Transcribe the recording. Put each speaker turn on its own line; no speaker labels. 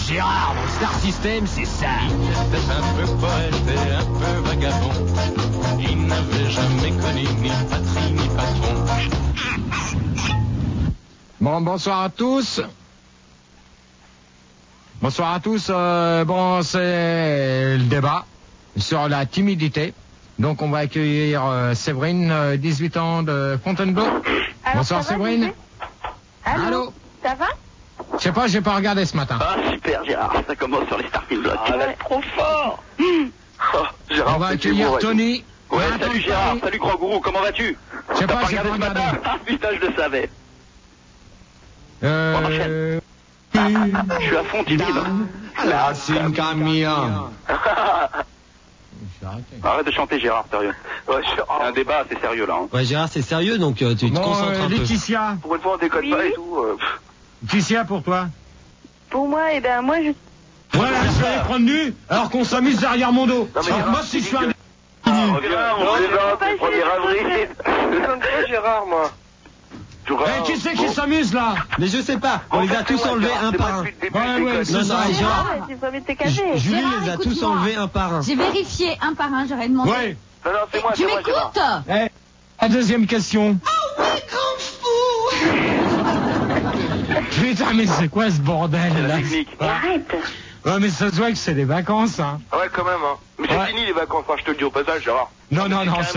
Gérard, dans Star System, c'est ça.
Il était un peu poète et un peu vagabond. Il n'avait jamais connu ni patrie ni patron.
Bon, bonsoir à tous. Bonsoir à tous. Bon, c'est le débat sur la timidité. Donc, on va accueillir Séverine, 18 ans de Fontainebleau.
Alors,
bonsoir,
ça va,
Séverine.
Allô. Ça va?
Je sais pas, j'ai pas regardé ce matin.
Ah, super, Gérard, ça commence sur les starting blocks.
Ah, ouais.
Trop fort. Oh, Gérard,
On va
c'est
accueillir
beau,
Tony.
Ouais,
Attends,
salut Gérard,
Tony.
salut grand gourou, comment vas-tu?
Je sais
T'as
pas, j'ai pas
ce
regardé.
matin? Ah putain, je le savais. Je suis à fond timide.
La Camilla.
Arrête de chanter Gérard, sérieux. Ouais, c'est un débat assez sérieux là. Hein.
Ouais, Gérard, c'est sérieux, donc tu te
Bon,
concentres un peu.
Laetitia.
Pour une fois, on déconne
Oui.
pas et tout.
Laetitia, pour toi.
Pour moi, moi, je...
Voilà, je vais les prendre nus, alors qu'on s'amuse derrière mon dos.
Non, mais Gérard,
Moi, si je suis un...
Reviens, on plaisante, le 1er avril.
Comme toi, Gérard, moi.
Eh, qui c'est qui s'amuse, là?
Mais je sais pas, on les a tous enlevés un par un.
Ouais, c'est
Non, non,
ça.
Gérard,
J'ai pas envie de te cacher.
Julie
Gérard,
les a tous
écoute-moi.
enlevés un par un.
J'ai vérifié un par un, j'aurais demandé.
Ouais.
Non, non, c'est moi,
Tu
c'est moi, Gérard.
m'écoutes?
Eh, la deuxième question. Putain, mais c'est quoi ce bordel,
C'est la
là?
technique.
Arrête.
Ouais, mais ça se voit que c'est des vacances, hein.
Ouais, quand même, hein. Mais
Ouais.
c'est fini les vacances, hein, je te le dis au passage, Gérard.
Non, non, non,